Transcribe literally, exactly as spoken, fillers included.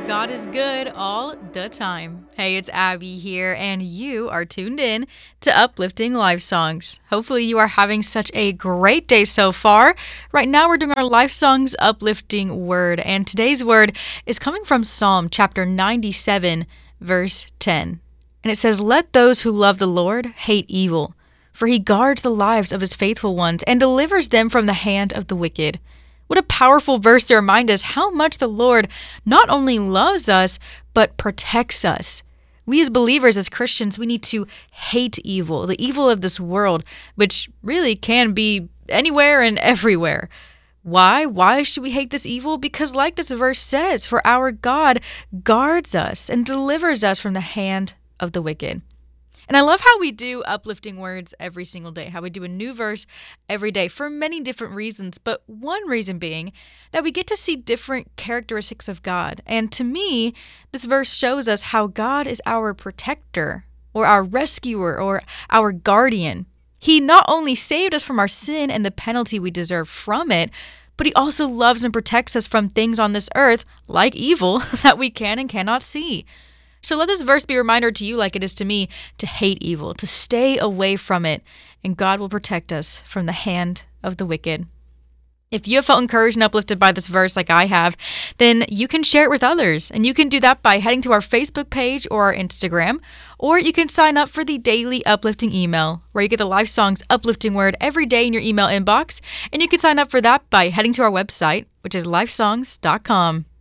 God is good all the time. Hey, it's Abby here, and you are tuned in to Uplifting Life Songs. Hopefully, you are having such a great day so far. Right now, we're doing our Life Songs Uplifting Word, and today's word is coming from Psalm chapter ninety-seven, verse ten. And it says, "Let those who love the Lord hate evil, for he guards the lives of his faithful ones and delivers them from the hand of the wicked." What a powerful verse to remind us how much the Lord not only loves us, but protects us. We as believers, as Christians, we need to hate evil, the evil of this world, which really can be anywhere and everywhere. Why? Why should we hate this evil? Because like this verse says, for our God guards us and delivers us from the hand of the wicked. And I love how we do uplifting words every single day, how we do a new verse every day for many different reasons, but one reason being that we get to see different characteristics of God. And to me, this verse shows us how God is our protector or our rescuer or our guardian. He not only saved us from our sin and the penalty we deserve from it, but he also loves and protects us from things on this earth, like evil, that we can and cannot see. So let this verse be a reminder to you, like it is to me, to hate evil, to stay away from it, and God will protect us from the hand of the wicked. If you have felt encouraged and uplifted by this verse like I have, then you can share it with others. And you can do that by heading to our Facebook page or our Instagram, or you can sign up for the daily uplifting email, where you get the Life Songs uplifting word every day in your email inbox. And you can sign up for that by heading to our website, which is life songs dot com.